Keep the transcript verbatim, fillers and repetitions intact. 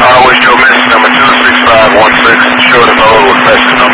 West Joe, message number two six five one six, short of hold with message